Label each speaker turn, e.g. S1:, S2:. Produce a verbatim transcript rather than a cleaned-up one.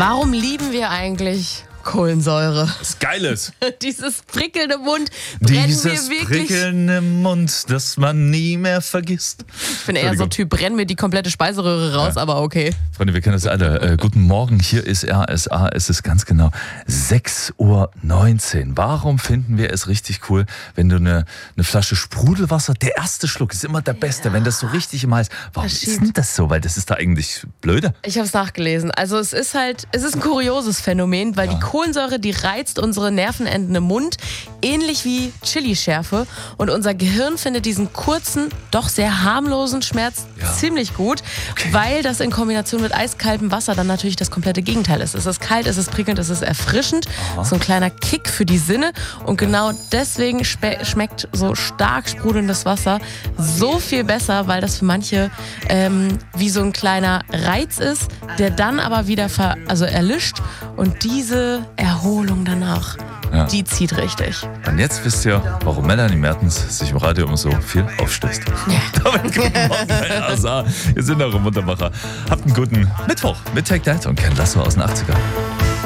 S1: Warum lieben wir eigentlich Kohlensäure?
S2: Was Geiles.
S1: Dieses prickelnde Mund brennen
S2: Dieses
S1: wir wirklich.
S2: prickelnde Mund, das man nie mehr vergisst.
S1: Ich bin eher so Typ, brennen mir die komplette Speiseröhre raus,
S2: Ja.
S1: aber okay.
S2: Freunde, wir kennen das alle. Äh, guten Morgen, hier ist R S A. Es ist ganz genau sechs Uhr neunzehn. Warum finden wir es richtig cool, wenn du eine, eine Flasche Sprudelwasser, der erste Schluck ist immer der beste, ja. wenn das so richtig im Hals. Warum
S1: Das
S2: ist
S1: stimmt.
S2: denn das so? Weil das ist da eigentlich blöde.
S1: Ich habe es nachgelesen. Also es ist halt, es ist ein kurioses Phänomen, weil
S2: Ja.
S1: die Kohlensäure, die reizt unsere Nervenenden im Mund, ähnlich wie Chilischärfe. Und unser Gehirn findet diesen kurzen, doch sehr harmlosen Schmerz
S2: Ja.
S1: ziemlich gut,
S2: Okay.
S1: weil das in Kombination mit eiskaltem Wasser dann natürlich das komplette Gegenteil ist. Es ist kalt, es ist prickelnd, es ist erfrischend.
S2: Aha.
S1: So ein kleiner Kick für die Sinne. Und genau deswegen spe- schmeckt so stark sprudelndes Wasser so viel besser, weil das für manche ähm, wie so ein kleiner Reiz ist, der dann aber wieder ver- also erlischt. Und diese Erholung danach,
S2: Ja.
S1: die zieht richtig.
S2: Und jetzt wisst ihr, warum Melanie Mertens sich im Radio immer so viel aufstößt. Damit guten Morgen bei R S A. Wir sind eure Muntermacher. Habt einen guten Mittwoch mit Take That und Ken Lasso aus den achtziger.